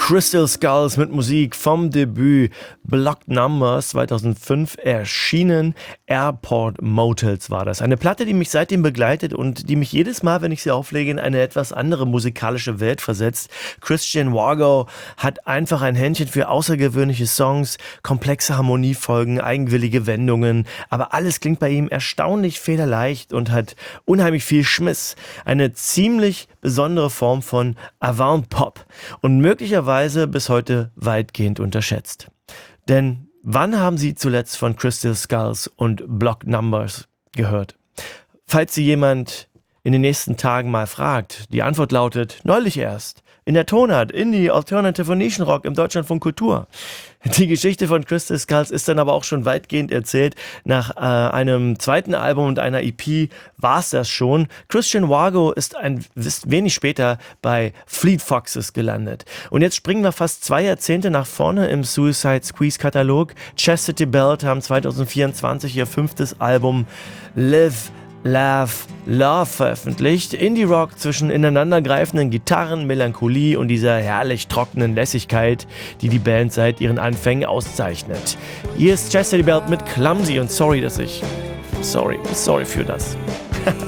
Crystal Skulls mit Musik vom Debüt Blocked Numbers 2005 erschienen. Airport Motels war das. Eine Platte, die mich seitdem begleitet und die mich jedes Mal, wenn ich sie auflege, in eine etwas andere musikalische Welt versetzt. Christian Wargo hat einfach ein Händchen für außergewöhnliche Songs, komplexe Harmoniefolgen, eigenwillige Wendungen, aber alles klingt bei ihm erstaunlich federleicht und hat unheimlich viel Schmiss. Eine ziemlich besondere Form von Avant-Pop und möglicherweise bis heute weitgehend unterschätzt. Denn wann haben Sie zuletzt von Crystal Skulls und Blocked Numbers gehört? Falls Sie jemand in den nächsten Tagen mal fragt, die Antwort lautet, neulich erst, in der Tonart, Indie, Alternative und Nischenrock im Deutschlandfunk Kultur. Die Geschichte von Crystal Skulls ist dann aber auch schon weitgehend erzählt. Nach einem zweiten Album und einer EP war es das schon. Christian Wargo ist wenig später bei Fleet Foxes gelandet. Und jetzt springen wir fast 2 Jahrzehnte nach vorne im Suicide Squeeze Katalog. Chastity Belt haben 2024 ihr 5. Album Live, Laugh, Love veröffentlicht. Indie-Rock zwischen ineinandergreifenden Gitarren, Melancholie und dieser herrlich trockenen Lässigkeit, die die Band seit ihren Anfängen auszeichnet. Hier ist Chastity Belt mit Clumsy und sorry für das.